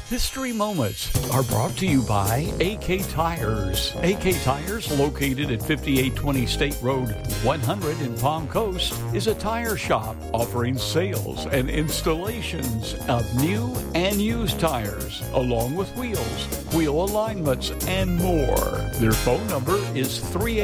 History Moments are brought to you by AK Tires. AK Tires, located at 5820 State Road 100 in Palm Coast, is a tire shop offering sales and installations of new and used tires, along with wheels, wheel alignments, and more. Their phone number is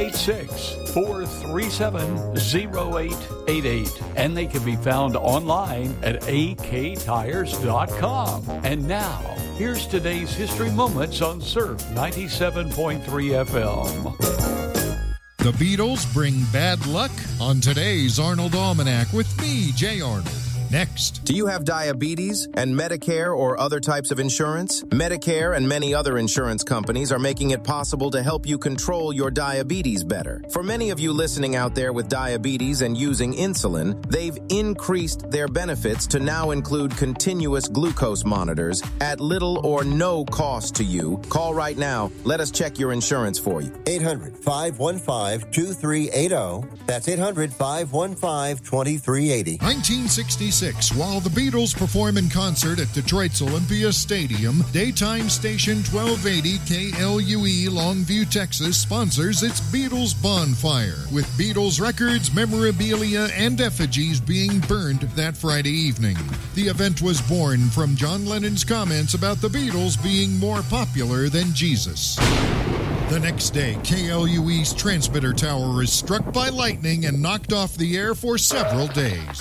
386-437-0888, and they can be found online at aktires.com. And now, here's today's History Moments on Surf 97.3 FM. The Beatles bring bad luck on today's Arnold Almanac with me, Jay Arnold. Next. Do you have diabetes and Medicare or other types of insurance? Medicare and many other insurance companies are making it possible to help you control your diabetes better. For many of you listening out there with diabetes and using insulin, they've increased their benefits to now include continuous glucose monitors at little or no cost to you. Call right now. Let us check your insurance for you. 800-515-2380. That's 800-515-2380. 1966, while the Beatles perform in concert at Detroit's Olympia Stadium, daytime station 1280 KLUE Longview, Texas sponsors its Beatles Bonfire, with Beatles records, memorabilia, and effigies being burned that Friday evening. The event was born from John Lennon's comments about the Beatles being more popular than Jesus. The next day, KLUE's transmitter tower is struck by lightning and knocked off the air for several days.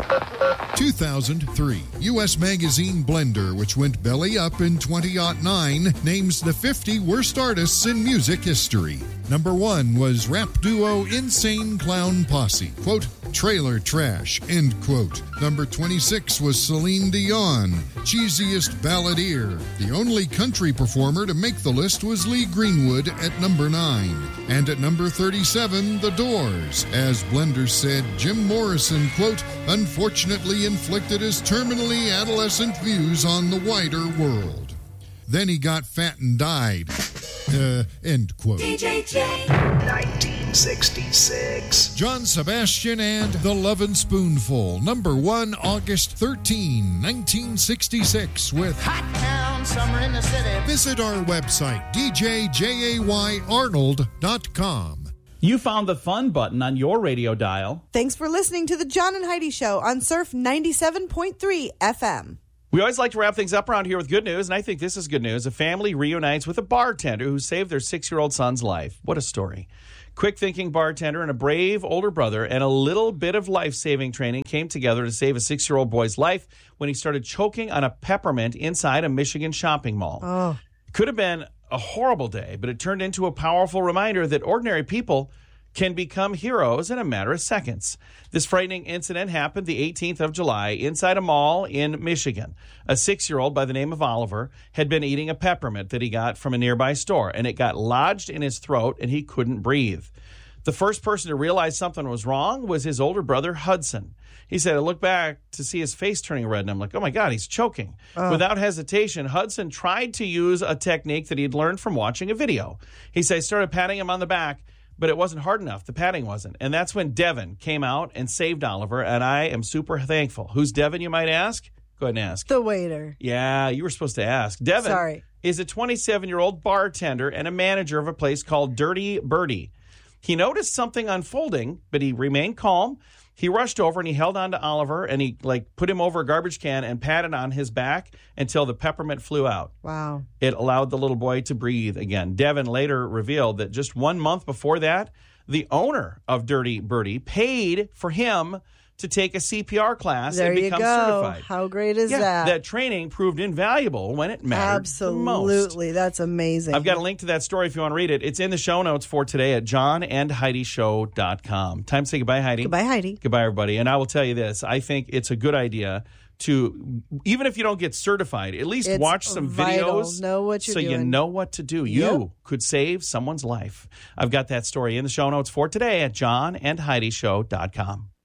2003, U.S. magazine Blender, which went belly up in 2009, names the 50 worst artists in music history. Number 1 was rap duo Insane Clown Posse. Quote, trailer trash, end quote. Number 26 was Celine Dion, cheesiest balladeer. The only country performer to make the list was Lee Greenwood at number 9. And at number 37, The Doors. As Blender said, Jim Morrison, quote, unfortunately inflicted his terminally adolescent views on the wider world. Then he got fat and died. End quote. DJ J. 1966. John Sebastian and The Lovin' Spoonful. Number 1, August 13, 1966 with Hot Town, Summer in the City. Visit our website, djjayarnold.com. You found the fun button on your radio dial. Thanks for listening to the John and Heidi Show on Surf 97.3 FM. We always like to wrap things up around here with good news, and I think this is good news. A family reunites with a bartender who saved their 6-year-old son's life. What a story. Quick-thinking bartender and a brave older brother and a little bit of life-saving training came together to save a 6-year-old boy's life when he started choking on a peppermint inside a Michigan shopping mall. Oh. It could have been a horrible day, but it turned into a powerful reminder that ordinary people can become heroes in a matter of seconds. This frightening incident happened the 18th of July inside a mall in Michigan. A 6-year-old by the name of Oliver had been eating a peppermint that he got from a nearby store, and it got lodged in his throat, and he couldn't breathe. The first person to realize something was wrong was his older brother, Hudson. He said, I looked back to see his face turning red, and I'm like, oh, my God, he's choking. Without hesitation, Hudson tried to use a technique that he'd learned from watching a video. He said, I started patting him on the back, but it wasn't hard enough. The padding wasn't. And that's when Devin came out and saved Oliver, and I am super thankful. Who's Devin, you might ask? Go ahead and ask. The waiter. Yeah, you were supposed to ask. Devin is a 27-year-old bartender and a manager of a place called Dirty Birdie. He noticed something unfolding, but he remained calm. He rushed over and he held on to Oliver and he put him over a garbage can and patted on his back until the peppermint flew out. Wow. It allowed the little boy to breathe again. Devin later revealed that just 1 month before that, the owner of Dirty Birdie paid for him to take a CPR class and become certified. How great is that? That training proved invaluable when it mattered the most. Absolutely. That's amazing. I've got a link to that story if you want to read it. It's in the show notes for today at johnandheidishow.com. Time to say goodbye, Heidi. Goodbye, Heidi. Goodbye, everybody. And I will tell you this. I think it's a good idea to, even if you don't get certified, at least watch some videos know what you're doing. You know what to do. You could save someone's life. I've got that story in the show notes for today at johnandheidishow.com.